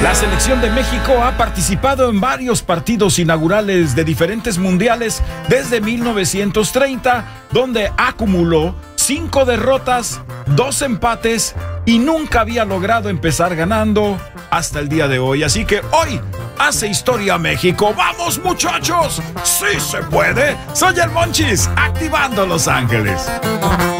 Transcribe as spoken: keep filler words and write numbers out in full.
La selección de México ha participado en varios partidos inaugurales de diferentes mundiales desde mil novecientos treinta, donde acumuló cinco derrotas, dos empates y nunca había logrado empezar ganando hasta el día de hoy. Así que hoy hace historia México. ¡Vamos, muchachos! ¡Sí se puede! Soy el Monchis, activando Los Ángeles.